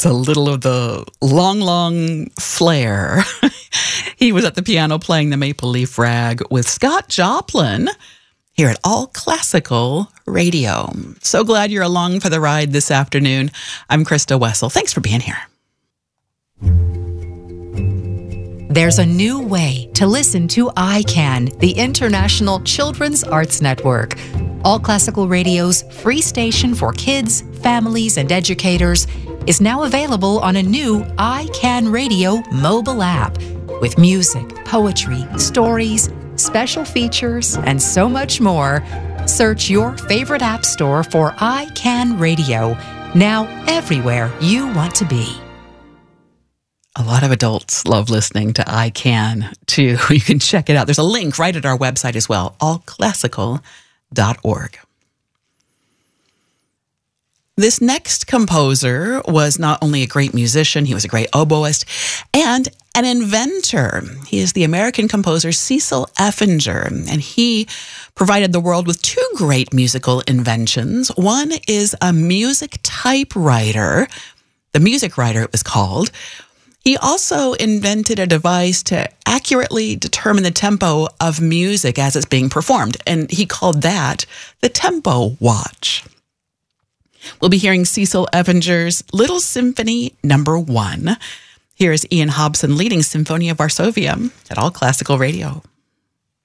That's a little of the long, long flair. He was at the piano playing the Maple Leaf Rag with Scott Joplin here at All Classical Radio. So glad you're along for the ride this afternoon. I'm Krista Wessel. Thanks for being here. There's a new way to listen to ICANN, the International Children's Arts Network. All Classical Radio's free station for kids, families, and educators is now available on a new ICANN Radio mobile app with music, poetry, stories, special features, and so much more. Search your favorite app store for ICANN Radio, now everywhere you want to be. A lot of adults love listening to ICANN, too. You can check it out. There's a link right at our website as well, allclassical.org. This next composer was not only a great musician, he was a great oboist and an inventor. He is the American composer Cecil Effinger, and he provided the world with two great musical inventions. One is a music typewriter, the Music Writer it was called. He also invented a device to accurately determine the tempo of music as it's being performed, and he called that the tempo watch. We'll be hearing Cecil Effinger's Little Symphony No. 1. Here is Ian Hobson leading Symphony of Varsovia at All Classical Radio.